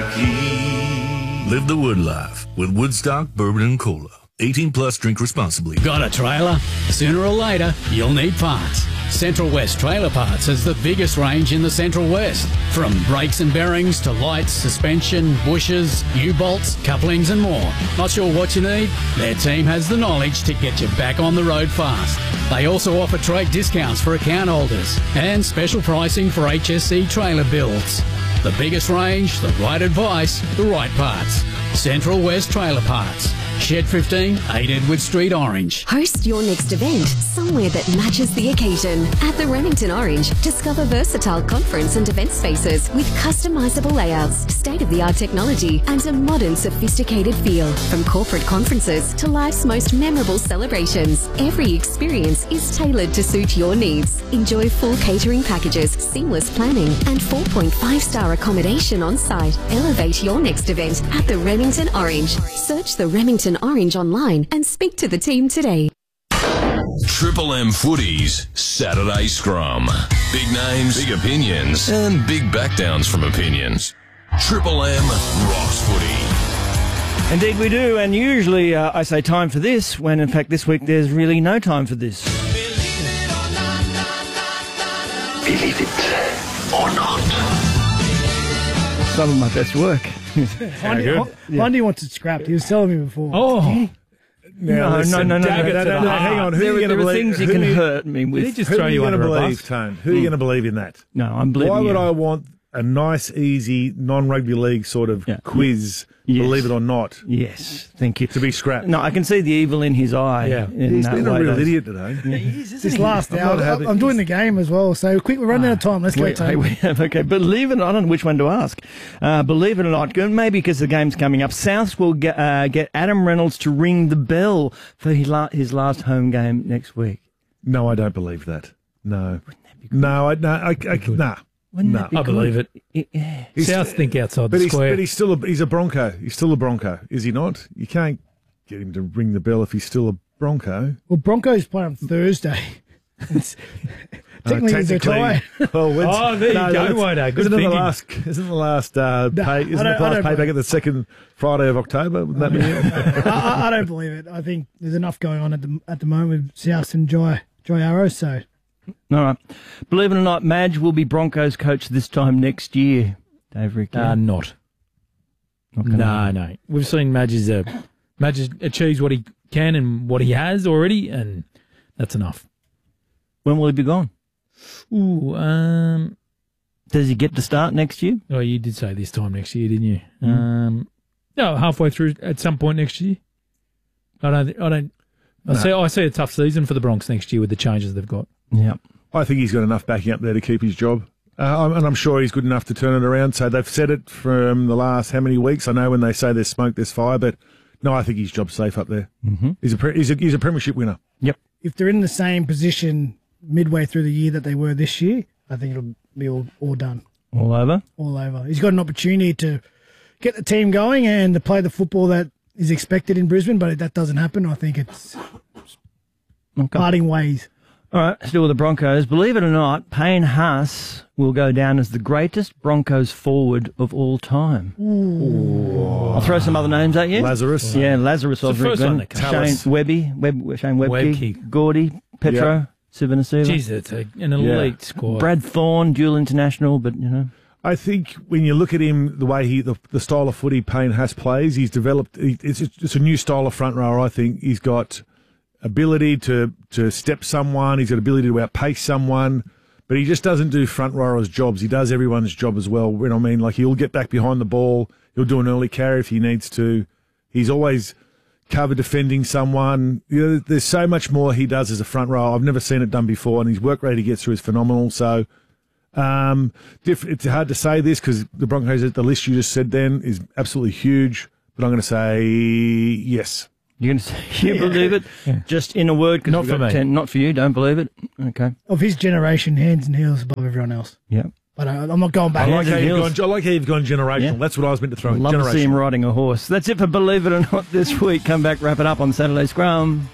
Jackie. Live the Wood life with Woodstock Bourbon and Cola. 18 plus, drink responsibly. Got a trailer? Sooner or later, you'll need parts. Central West Trailer Parts has the biggest range in the Central West. From brakes and bearings to lights, suspension, bushers, U-bolts, couplings and more. Not sure what you need? Their team has the knowledge to get you back on the road fast. They also offer trade discounts for account holders and special pricing for HSC trailer builds. The biggest range, the right advice, the right parts. Central West Trailer Parts. Shed 15, 8 Edward Street, Orange. Host your next event somewhere that matches the occasion. At the Remington Orange, discover versatile conference and event spaces with customizable layouts, state-of-the-art technology, and a modern, sophisticated feel. From corporate conferences to life's most memorable celebrations, every experience is tailored to suit your needs. Enjoy full catering packages, seamless planning, and 4.5-star accommodation on site. Elevate your next event at the Remington Orange. Search the Remington Orange online and speak to the team today. Triple M Footies Saturday Scrum. Big names, big opinions, and big backdowns from opinions. Triple M rocks footy. Indeed we do, and usually I say time for this, when in fact this week there's really no time for this. Believe it or not. Some of my best work. Bundy wants it scrapped. He was telling me before. Oh. No. Hang on. There are things you can hurt me with. Did he just throw you under a bus? Tone? Who are you going to believe in that? No, I'm believing Why would you. I want a nice, easy, non-rugby league sort of quiz, believe it or not? Yes, thank you. To be scrapped. No, I can see the evil in his eye. Yeah. He's been a real idiot today. Yeah, he is, isn't This he? last hour, I'm doing the game as well. So quick, we're running out of time. Let's go, Tony. Okay, believe it or not, I don't know which one to ask. Believe it or not, maybe because the game's coming up, Souths will get Adam Reynolds to ring the bell for his last home game next week. No, I don't believe that. No. Nah. I believe it. Yeah. South think outside the square. But he's a Bronco. He's still a Bronco, is he not? You can't get him to ring the bell if he's still a Bronco. Well, Broncos play on Thursday. Technically, it's a tie. Well, there you go, Wado. Good thinking. Isn't the last payback at the second Friday of October? Wouldn't that be it? I don't believe it. I think there's enough going on at the moment with South and Joy Arrow. So, all right. Believe it or not, Madge will be Broncos coach this time next year. Dave Rick. Not. No. We've seen Madge achieves what he can and what he has already, and that's enough. When will he be gone? Does he get to start next year? Oh, you did say this time next year, didn't you? No, halfway through at some point next year. I see a tough season for the Bronx next year with the changes they've got. Yeah. I think he's got enough backing up there to keep his job. And I'm sure he's good enough to turn it around. So they've said it from the last how many weeks? I know when they say there's smoke, there's fire, but no, I think his job's safe up there. Mm-hmm. He's a premiership winner. Yep. If they're in the same position midway through the year that they were this year, I think it'll be all done. All over? All over. He's got an opportunity to get the team going and to play the football that is expected in Brisbane, but if that doesn't happen, I think it's parting ways. All right, still with the Broncos. Believe it or not, Payne Haas will go down as the greatest Broncos forward of all time. Ooh. I'll throw some other names at you. Lazarus. Yeah, Lazarus. It's the first one that comes. Shane Webke, Gordy, Petro, Sivanasiva. Jeez, it's an elite squad. Brad Thorne, dual international, but, you know. I think when you look at him, the way the style of footy Payne Haas plays, he's developed. It's a new style of front rower. I think he's got ability to step someone. He's got ability to outpace someone, but he just doesn't do front rowers' jobs. He does everyone's job as well. You know what I mean? Like, he'll get back behind the ball. He'll do an early carry if he needs to. He's always cover defending someone. You know, there's so much more he does as a front rower. I've never seen it done before, and his work rate he gets through is phenomenal. So it's hard to say this because the Broncos, the list you just said then, is absolutely huge, but I'm going to say yes. You're going to say you believe it? Yeah. Just in a word? Not for me. 10, not for you, don't believe it? Okay. Of his generation, hands and heels above everyone else. Yeah. But I'm not going back. I like how you've gone generational. Yeah. That's what I was meant to throw in. Love to see him riding a horse. That's it for Believe It or Not this week. Come back, wrap it up on Saturday Scrum.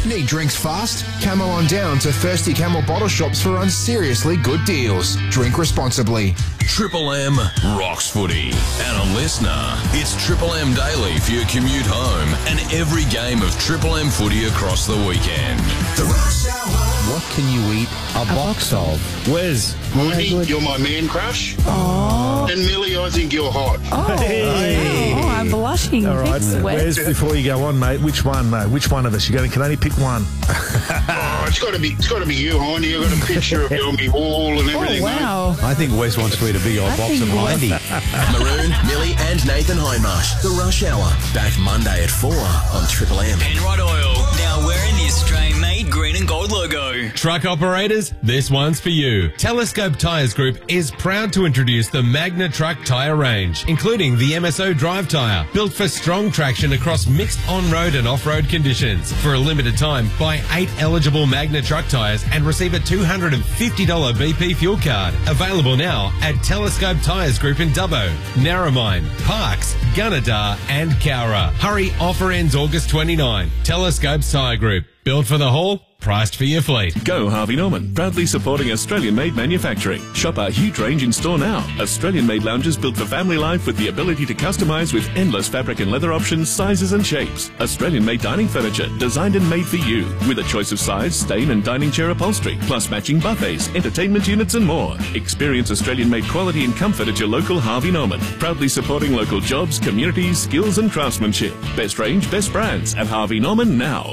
Need drinks fast? Camo on down to Thirsty Camel bottle shops for unseriously good deals. Drink responsibly. Triple M rocks footy. And a listener, it's Triple M Daily for your commute home and every game of Triple M footy across the weekend. The Rush Hour. What can you eat a box of? Wes. Mooney, you're my man crush. Oh. And Millie, I think you're hot. Oh, I'm blushing. All right, Thanks, Wes. Wes, before you go on, mate, which one, mate? Which one of us? You can only pick one. It's got to be you, Hindy. You've got a picture of you on my wall and everything. Oh, wow. I think Wes wants to eat a big old box of Hindy. Maroon, Millie and Nathan Hindmarsh. The Rush Hour. Back Monday at 4 on Triple M. Penrod Oil. Now wearing the Australian-made green and gold logo. Truck operators, this one's for you. Telescope Tyres Group is proud to introduce the Magna Truck tyre range, including the MSO drive tyre, built for strong traction across mixed on-road and off-road conditions. For a limited time, buy 8 eligible Magna Truck tyres and receive a $250 BP fuel card. Available now at Telescope Tyres Group in Dubbo, Narromine, Parkes, Gunnedah and Cowra. Hurry, offer ends August 29. Telescope Tyre Group. Built for the haul, priced for your fleet. Go Harvey Norman, proudly supporting Australian-made manufacturing. Shop our huge range in store now. Australian-made lounges built for family life with the ability to customize with endless fabric and leather options, sizes and shapes. Australian-made dining furniture, designed and made for you, with a choice of size, stain and dining chair upholstery, plus matching buffets, entertainment units and more. Experience Australian-made quality and comfort at your local Harvey Norman, proudly supporting local jobs, communities, skills and craftsmanship. Best range, best brands at Harvey Norman now.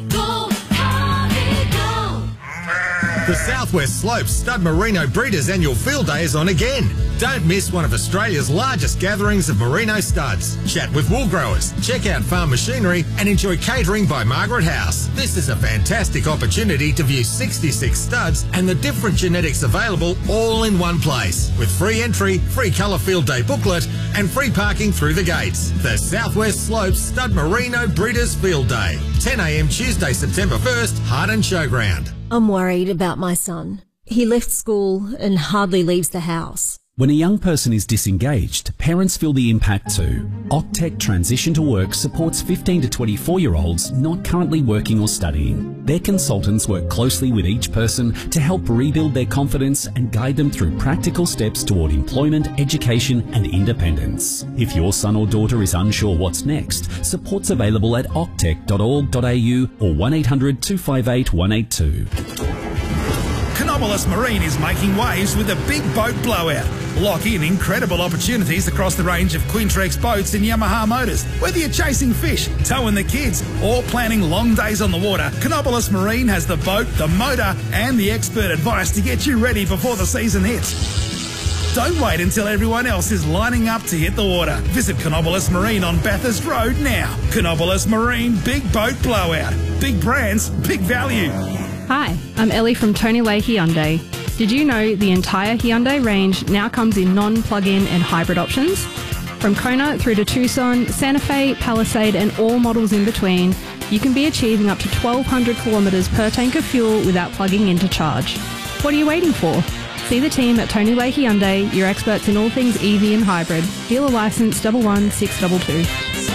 The Southwest Slopes Stud Merino Breeders Annual Field Day is on again. Don't miss one of Australia's largest gatherings of merino studs. Chat with wool growers, check out farm machinery and enjoy catering by Margaret House. This is a fantastic opportunity to view 66 studs and the different genetics available all in one place. With free entry, free colour field day booklet and free parking through the gates. The Southwest Slopes Stud Merino Breeders Field Day. 10 a.m. Tuesday, September 1st, Harden Showground. I'm worried about my son. He left school and hardly leaves the house. When a young person is disengaged, parents feel the impact too. Octec Transition to Work supports 15 to 24-year-olds not currently working or studying. Their consultants work closely with each person to help rebuild their confidence and guide them through practical steps toward employment, education and independence. If your son or daughter is unsure what's next, support's available at octec.org.au or 1800 258 182. Canobolas Marine is making waves with a big boat blowout. Lock in incredible opportunities across the range of Quintrex boats and Yamaha motors. Whether you're chasing fish, towing the kids, or planning long days on the water, Canobolas Marine has the boat, the motor, and the expert advice to get you ready before the season hits. Don't wait until everyone else is lining up to hit the water. Visit Canobolas Marine on Bathurst Road now. Canobolas Marine Big Boat Blowout. Big brands, big value. Hi, I'm Ellie from Tony Way Hyundai. Did you know the entire Hyundai range now comes in non-plug-in and hybrid options? From Kona through to Tucson, Santa Fe, Palisade and all models in between, you can be achieving up to 1,200 kilometres per tank of fuel without plugging in to charge. What are you waiting for? See the team at Tony Way Hyundai, your experts in all things EV and hybrid. Dealer licence 11622.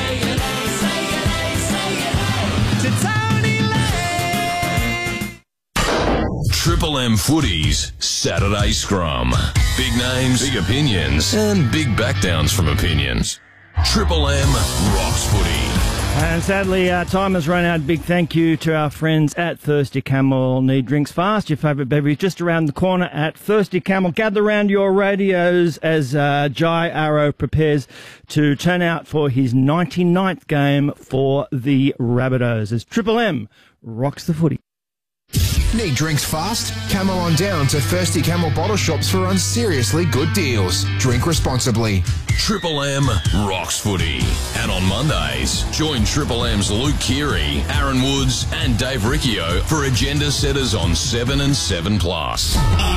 Triple M Footy's Saturday Scrum. Big names, big opinions, and big backdowns from opinions. Triple M rocks footy. And sadly, time has run out. Big thank you to our friends at Thirsty Camel. Need drinks fast. Your favourite beverage just around the corner at Thirsty Camel. Gather around your radios as Jai Arrow prepares to turn out for his 99th game for the Rabbitohs as Triple M rocks the footy. Need drinks fast? Camo on down to Thirsty Camel bottle shops for unseriously good deals. Drink responsibly. Triple M rocks footy. And on Mondays, join Triple M's Luke Keary, Aaron Woods and Dave Riccio for Agenda Setters on 7 and 7 Plus.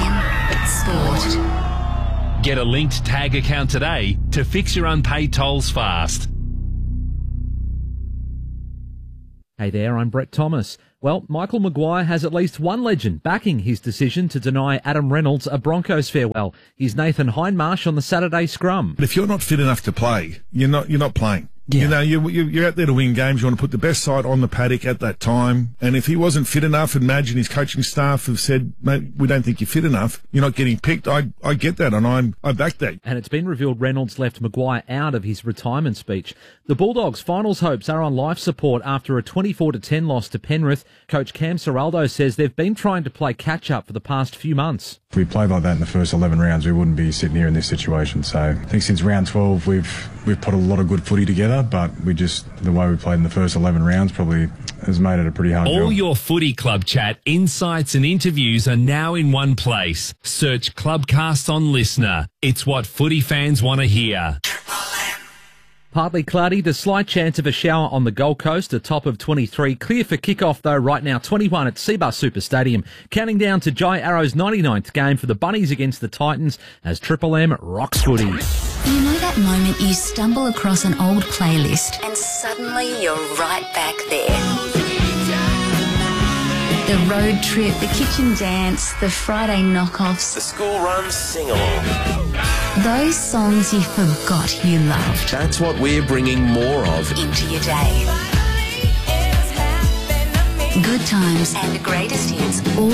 Sport. Get a linked tag account today to fix your unpaid tolls fast. Hey there, I'm Brett Thomas. Well, Michael Maguire has at least one legend backing his decision to deny Adam Reynolds a Broncos farewell. He's Nathan Hindmarsh on the Saturday Scrum. But if you're not fit enough to play, you're not playing. You know, you're out there to win games. You want to put the best side on the paddock at that time. And if he wasn't fit enough, and Madge and his coaching staff have said, mate, we don't think you're fit enough, you're not getting picked, I get that, and I back that. And it's been revealed Reynolds left Maguire out of his retirement speech. The Bulldogs' finals hopes are on life support after a 24-10 loss to Penrith. Coach Cam Serraldo says they've been trying to play catch-up for the past few months. If we played like that in the first 11 rounds, we wouldn't be sitting here in this situation. So I think since round 12, we've put a lot of good footy together, but the way we played in the first 11 rounds probably has made it a pretty hard job. All your footy club chat, insights and interviews are now in one place. Search Clubcast on Listener. It's what footy fans want to hear. Partly cloudy, the slight chance of a shower on the Gold Coast, a top of 23. Clear for kickoff though right now, 21 at Seabus Super Stadium. Counting down to Jai Arrow's 99th game for the Bunnies against the Titans as Triple M rocks footy. You know that moment you stumble across an old playlist and suddenly you're right back there. The road trip, the kitchen dance, the Friday knockoffs. The school run sing-along. Those songs you forgot you loved. That's what we're bringing more of into your day. Good times and the greatest hits all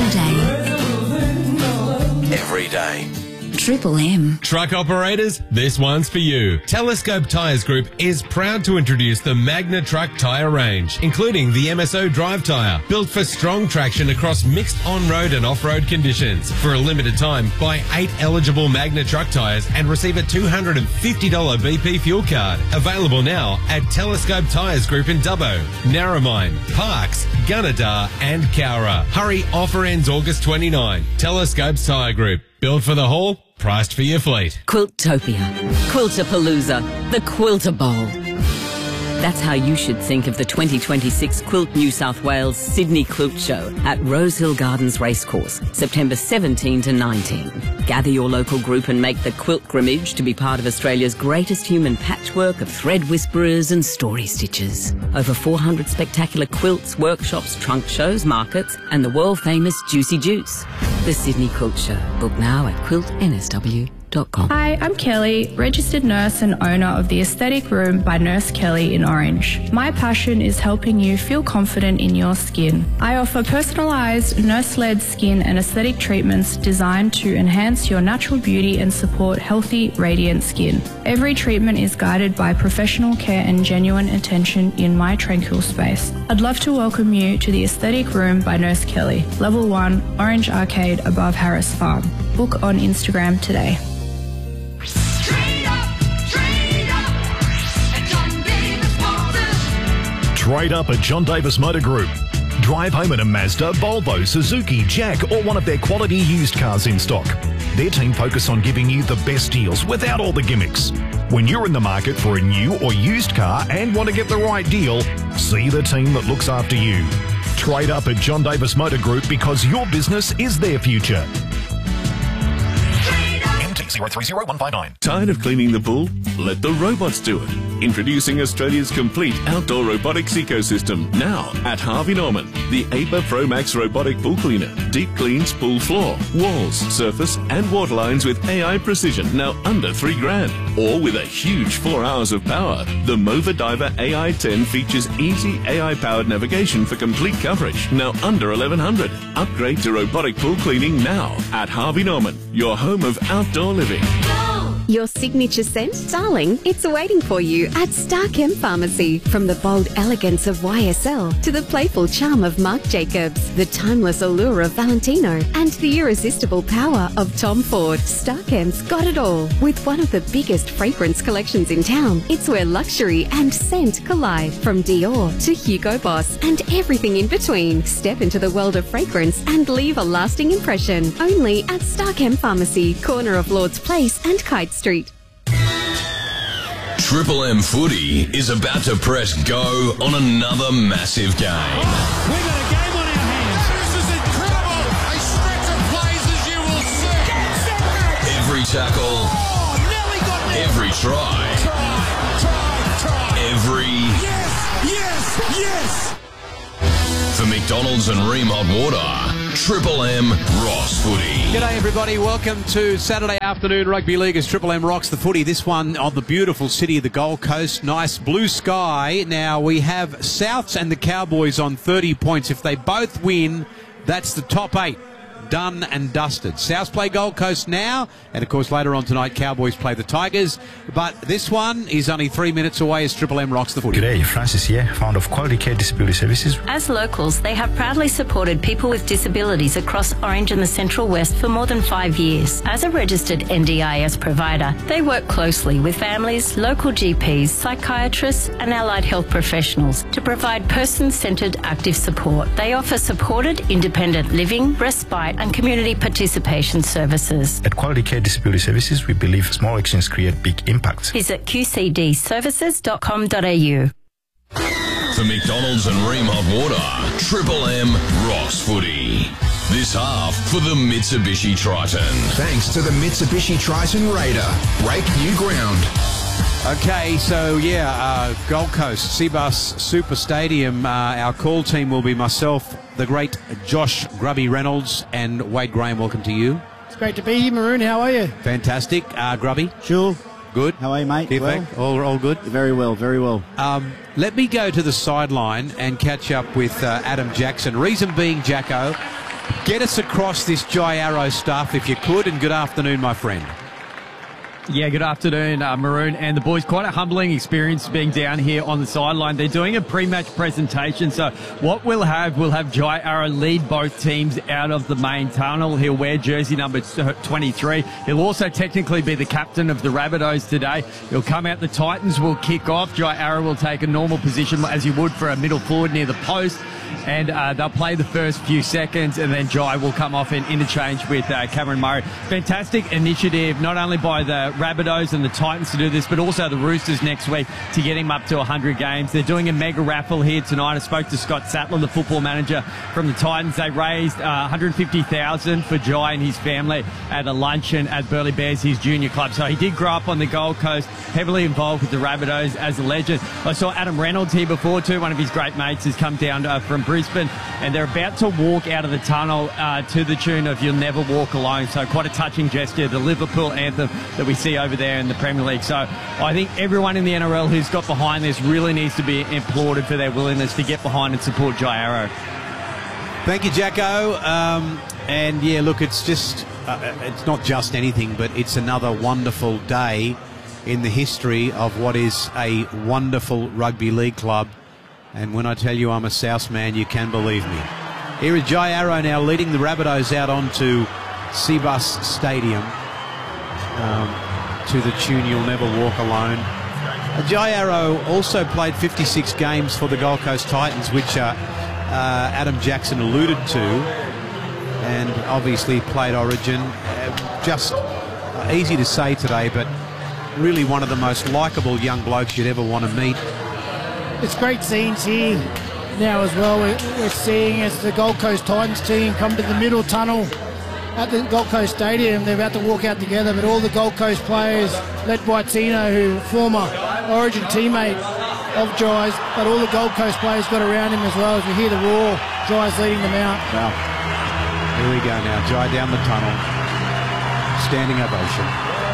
day. Every day. Triple M. Truck operators, this one's for you. Telescope Tyres Group is proud to introduce the Magna Truck tyre range, including the MSO drive tyre, built for strong traction across mixed on-road and off-road conditions. For a limited time, buy 8 eligible Magna Truck tyres and receive a $250 BP fuel card. Available now at Telescope Tyres Group in Dubbo, Narromine, Parkes, Gunnedah and Cowra. Hurry, offer ends August 29. Telescope's Tyre Group. Built for the haul, priced for your fleet. Quiltopia, Quiltapalooza, the Quilter Bowl. That's how you should think of the 2026 Quilt New South Wales Sydney Quilt Show at Rosehill Gardens Racecourse, September 17 to 19. Gather your local group and make the quilt grimmage to be part of Australia's greatest human patchwork of thread whisperers and story stitchers. Over 400 spectacular quilts, workshops, trunk shows, markets, and the world-famous Juicy Juice. The Sydney Quilt Show. Book now at quiltnsw.com. Hi, I'm Kelly, registered nurse and owner of the Aesthetic Room by Nurse Kelly in Orange. My passion is helping you feel confident in your skin. I offer personalised, nurse-led skin and aesthetic treatments designed to enhance your natural beauty and support healthy, radiant skin. Every treatment is guided by professional care and genuine attention in my tranquil space. I'd love to welcome you to the Aesthetic Room by Nurse Kelly, Level 1, Orange Arcade above Harris Farm. Book on Instagram today. Trade up at John Davis Motor Group. Drive home in a Mazda, Volvo, Suzuki, Jack or one of their quality used cars in stock. Their team focus on giving you the best deals without all the gimmicks. When you're in the market for a new or used car and want to get the right deal, see the team that looks after you. Trade up at John Davis Motor Group because your business is their future. MT030159. Tired of cleaning the pool? Let the robots do it. Introducing Australia's complete outdoor robotics ecosystem now at Harvey Norman. The APA Pro Max robotic pool cleaner. Deep cleans pool floor, walls, surface and water lines with AI precision now under $3,000. Or with a huge 4 hours of power. The Mova Diver AI 10 features easy AI powered navigation for complete coverage. Now under $1,100. Upgrade to robotic pool cleaning now at Harvey Norman. Your home of outdoor living. Your signature scent? Darling, it's waiting for you at Starchem Pharmacy. From the bold elegance of YSL to the playful charm of Marc Jacobs, the timeless allure of Valentino, and the irresistible power of Tom Ford, Starchem's got it all. With one of the biggest fragrance collections in town, it's where luxury and scent collide. From Dior to Hugo Boss and everything in between. Step into the world of fragrance and leave a lasting impression. Only at Starchem Pharmacy, corner of Lord's Place and Kite Street. Triple M Footy is about to press go on another massive game. We've got a game on our hands. This is incredible. A stretch of plays as you will see. Every tackle. Nelly got me. Every try. Every. Yes. For McDonald's and Ream Hot Water, Triple M Rocks Footy. G'day everybody, welcome to Saturday afternoon Rugby League as Triple M rocks the footy. This one on the beautiful city of the Gold Coast. Nice blue sky. Now we have Souths and the Cowboys on 30 points. If they both win, that's the top 8. Done and dusted. Souths play Gold Coast now, and of course later on tonight Cowboys play the Tigers. But this one is only 3 minutes away as Triple M rocks the footy. G'day, Francis here, founder of Quality Care Disability Services. As locals, they have proudly supported people with disabilities across Orange and the Central West for more than 5 years. As a registered NDIS provider, they work closely with families, local GPs, psychiatrists and allied health professionals to provide person-centred active support. They offer supported independent living, respite and community participation services. At Quality Care Disability Services, we believe small actions create big impacts. Visit qcdservices.com.au. For McDonald's and Ream Hot Water, Triple M rocks footy. This half for the Mitsubishi Triton. Thanks to the Mitsubishi Triton Raider. Break new ground. Okay, so Gold Coast, Cbus Super Stadium. Our call team will be myself, the great Josh Grubby Reynolds, and Wade Graham. Welcome to you. It's great to be here, Maroon. How are you? Fantastic. Grubby? Sure. Good. How are you, mate? Well. All good? Very well, very well. Let me go to the sideline and catch up with Adam Jackson. Reason being, Jacko, get us across this Jai Arrow stuff if you could, and good afternoon, my friend. Yeah, good afternoon, Maroon and the boys. Quite a humbling experience being down here on the sideline. They're doing a pre-match presentation, so what we'll have Jai Arrow lead both teams out of the main tunnel. He'll wear jersey number 23. He'll also technically be the captain of the Rabbitohs today. He'll come out, the Titans will kick off. Jai Arrow will take a normal position as you would for a middle forward near the post, and they'll play the first few seconds, and then Jai will come off and interchange with Cameron Murray. Fantastic initiative, not only by the Rabbitohs and the Titans to do this, but also the Roosters next week to get him up to 100 games. They're doing a mega raffle here tonight. I spoke to Scott Sattler, the football manager from the Titans. They raised $150,000 for Jai and his family at a luncheon at Burleigh Bears, his junior club. So he did grow up on the Gold Coast, heavily involved with the Rabbitohs as a legend. I saw Adam Reynolds here before too. One of his great mates has come down from Brisbane, and they're about to walk out of the tunnel to the tune of You'll Never Walk Alone. So quite a touching gesture, the Liverpool anthem that we see over there in the Premier League. So I think everyone in the NRL who's got behind this really needs to be applauded for their willingness to get behind and support Jai Arrow. Thank you, Jacko. And yeah, look, it's just, it's not just anything, but it's another wonderful day in the history of what is a wonderful rugby league club. And when I tell you I'm a South man, you can believe me. Here is Jai Arrow now leading the Rabbitohs out onto Cbus Stadium to the tune You'll Never Walk Alone. Jai Arrow also played 56 games for the Gold Coast Titans, which Adam Jackson alluded to, and obviously played Origin. Just easy to say today, but really one of the most likeable young blokes you'd ever want to meet. It's great scenes here now as well. We're seeing as the Gold Coast Titans team come to the middle tunnel at the Gold Coast Stadium. They're about to walk out together, but all the Gold Coast players, led by Tino, who former Origin teammate of Jai's, but all the Gold Coast players got around him as well. As we hear the roar, Jai's leading them out. Well, here we go now. Jai down the tunnel. Standing ovation.